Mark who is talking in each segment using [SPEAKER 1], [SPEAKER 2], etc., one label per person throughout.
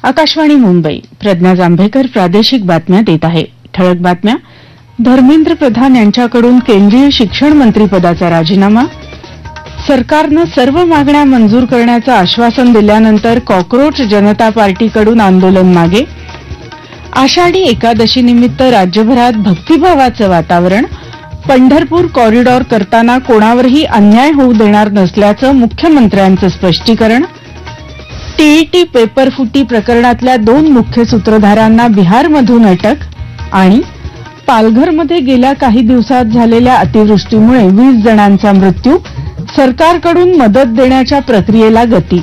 [SPEAKER 1] आकाशवाणी मुंबई. प्रज्ञा जांभेकर प्रादेशिक बातम्या देत आहे. ठळक बातम्या. धर्मेंद्र प्रधान यांच्याकडून केंद्रीय शिक्षण मंत्रीपदाचा राजीनामा. सरकारनं सर्व मागण्या मंजूर करण्याचं आश्वासन दिल्यानंतर कॉकरोच जनता पार्टीकडून आंदोलन मागे. आषाढी एकादशीनिमित्त राज्यभरात भक्तिभावाचं वातावरण. पंढरपूर कॉरिडॉर करताना कोणावरही अन्याय होऊ देणार नसल्याचं मुख्यमंत्र्यांचं स्पष्टीकरण. टीईटी पेपर फुटी प्रकरणातल्या 2 मुख्य सूत्रधारांना बिहारमधून अटक. आणि पालघरमध्ये गेल्या काही दिवसात झालेल्या अतिवृष्टीमुळे 20 जणांचा मृत्यू. सरकारकडून मदत देण्याच्या प्रक्रियेला गती.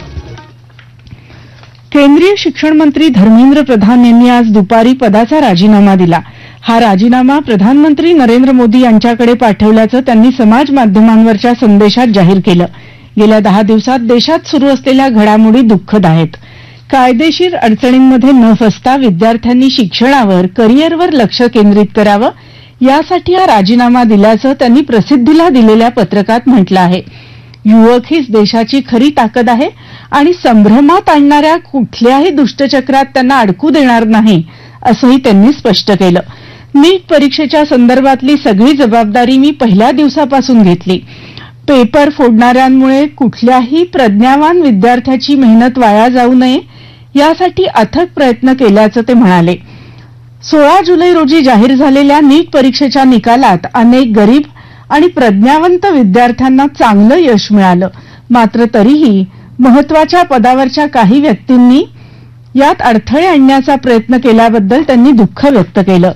[SPEAKER 1] केंद्रीय शिक्षण मंत्री धर्मेंद्र प्रधान यांनी आज दुपारी पदाचा राजीनामा दिला. हा राजीनामा प्रधानमंत्री नरेंद्र मोदी यांच्याकडे पाठवल्याचं त्यांनी समाज माध्यमांवरच्या संदेशात जाहीर केलं. गेल्या 10 दिवसात देशात सुरू असलेल्या घडामोडी दुःखद आहेत. कायदेशीर अडचणींमध्ये न फसता विद्यार्थ्यांनी शिक्षणावर, करिअरवर लक्ष केंद्रित करावं, यासाठी हा राजीनामा दिल्याचं त्यांनी प्रसिद्धीला दिलेल्या पत्रकात म्हटलं आहे. युवक हीच देशाची खरी ताकद आहे आणि संभ्रमात आणणाऱ्या कुठल्याही दुष्टचक्रात त्यांना अडकू देणार नाही, असंही त्यांनी स्पष्ट केलं. नीट परीक्षेच्या संदर्भातली सगळी जबाबदारी मी पहिल्या दिवसापासून घेतली. पेपर फोडणाऱ्यांमुळे कुठल्याही प्रज्ञावान विद्यार्थ्याची मेहनत वाया जाऊ नये, यासाठी अथक प्रयत्न केल्याचं ते म्हणाले. 16 जुलै रोजी जाहीर झालेल्या नीट परीक्षेच्या निकालात अनेक गरीब आणि प्रज्ञावंत विद्यार्थ्यांना चांगलं यश मिळालं. मात्र तरीही महत्वाच्या पदावरच्या काही व्यक्तींनी यात अडथळे आणण्याचा प्रयत्न केल्याबद्दल त्यांनी दुःख व्यक्त केलं.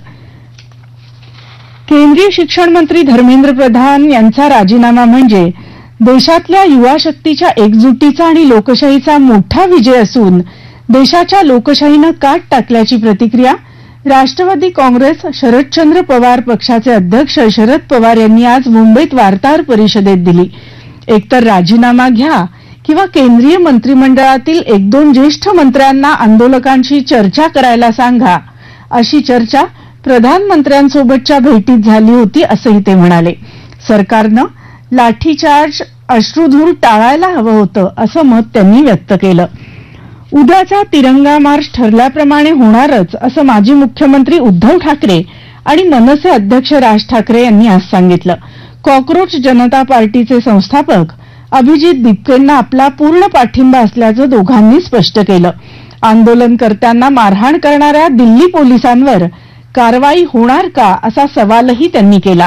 [SPEAKER 1] केंद्रीय शिक्षण मंत्री धर्मेंद्र प्रधान यांचा राजीनामा म्हणजे देशातल्या युवा शक्तीच्या एकजुटीचा आणि लोकशाहीचा मोठा विजय असून देशाच्या लोकशाहीनं काट टाकल्याची प्रतिक्रिया राष्ट्रवादी काँग्रेस शरदचंद्र पवार पक्षाचे अध्यक्ष शरद पवार यांनी आज मुंबईत वार्ताहर परिषदेत दिली. एकतर राजीनामा घ्या किंवा केंद्रीय मंत्रिमंडळातील 1-2 ज्येष्ठ मंत्र्यांना आंदोलकांशी चर्चा करायला सांगा, अशी चर्चा प्रधानमंत्र्यांसोबतच्या भेटीत झाली होती, असंही ते म्हणाले. सरकारनं लाठीचार्ज, अश्रुधूर टाळायला हवं होतं, असं मत त्यांनी व्यक्त केलं. उद्याचा तिरंगा मार्च ठरल्याप्रमाणे होणारच, असं माजी मुख्यमंत्री उद्धव ठाकरे आणि मनसे अध्यक्ष राज ठाकरे यांनी आज सांगितलं. कॉकरोच जनता पार्टीचे संस्थापक अभिजित दिपकेंना आपला पूर्ण पाठिंबा असल्याचं दोघांनी स्पष्ट केलं. आंदोलनकर्त्यांना मारहाण करणाऱ्या दिल्ली पोलिसांवर कारवाई होणार का, असा सवालही त्यांनी केला.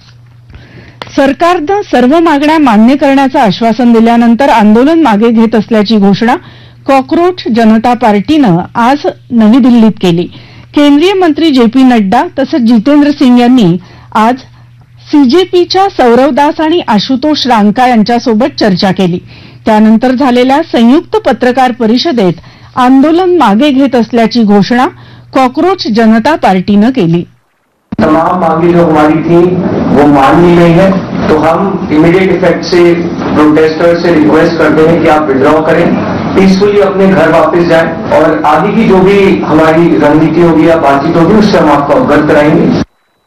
[SPEAKER 1] सरकारनं सर्व मागण्या मान्य करण्याचं आश्वासन दिल्यानंतर आंदोलन मागे घेत असल्याची घोषणा कॉकरोच जनता पार्टीनं आज नवी दिल्लीत केली. केंद्रीय मंत्री जे.पी. नड्डा तसंच जितेंद्र सिंग यांनी आज सीजेपीच्या सौरव दास आणि आशुतोष रांका यांच्यासोबत चर्चा केली. त्यानंतर झालेल्या संयुक्त पत्रकार परिषदेत आंदोलन मागे घेत असल्याची घोषणा कॉकरोच जनता पार्टीनं केली.
[SPEAKER 2] तमाम मांगे जो हमारी थी वो माननी नहीं है, तो हम इमीडिएट इफेक्ट से प्रोटेस्टर्स से रिक्वेस्ट करते हैं कि आप विड्रॉ करें, पीसफुली अपने घर वापस जाएं और आगे की जो भी हमारी रणनीति होगी या बातचीत होगी उससे हम आपको अवगत कराएंगे.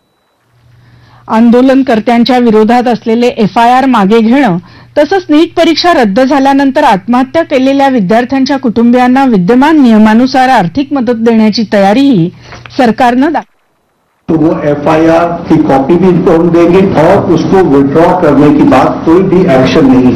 [SPEAKER 1] आंदोलनकर्त्यांच्या विरोधात असलेले एफआयआर मागे घेणं तसंच नीट परीक्षा रद्द झाल्यानंतर आत्महत्या केलेल्या विद्यार्थ्यांच्या कुटुंबियांना विद्यमान नियमानुसार आर्थिक मदत देण्याची तयारीही सरकारनं
[SPEAKER 3] तो वो एफआईआर की कॉपी भी हम देंगे और उसको विड्रॉ करने की बात कोई भी एक्शन नहीं